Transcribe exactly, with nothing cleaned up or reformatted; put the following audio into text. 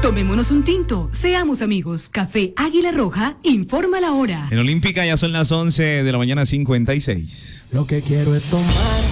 Tomémonos un tinto, seamos amigos. Café Águila Roja, informa la hora. En Olímpica ya son las once de la mañana cincuenta y seis. Lo que quiero es tomar